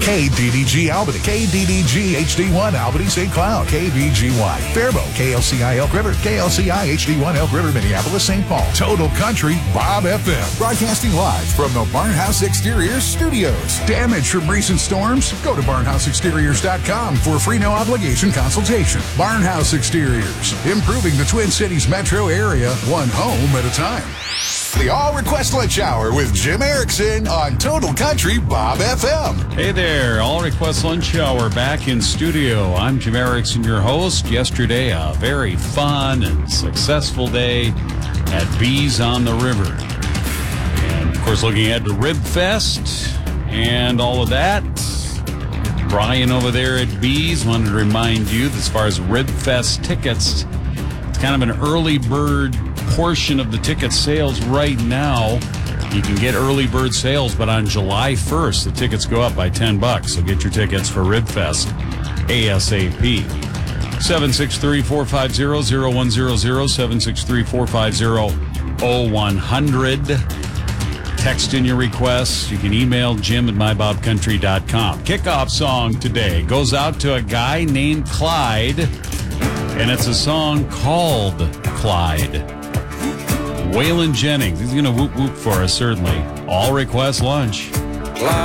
KDDG Albany, KDDG HD1 Albany St. Cloud, KVGY Faribault, KLCI Elk River, KLCI HD1 Elk River Minneapolis St. Paul. Total Country Bob FM. Broadcasting live from the Barnhouse Exteriors studios. Damage from recent storms? Go to barnhouseexteriors.com for a free no obligation consultation. Barnhouse Exteriors, improving the Twin Cities metro area one home at a time. The All Request Lunch Hour with Jim Erickson on Total Country Bob FM. Hey there, All Request Lunch Hour back in studio. I'm Jim Erickson, your host. Yesterday, a very fun and successful day at Bees on the River. And, of course, looking ahead to Rib Fest and all of that. Brian over there at Bees wanted to remind you that as far as Rib Fest tickets, it's kind of an early bird portion of the ticket sales right now. You can get early bird sales, but on July 1st, the tickets go up by $10. So get your tickets for Rib Fest ASAP. 763-450-0100, 763-450-0100. Text in your requests. You can email jim@mybobcountry.com. Kickoff song today goes out to a guy named Clyde, and it's a song called Clyde. Waylon Jennings, he's going to whoop whoop for us, certainly. All Request Lunch.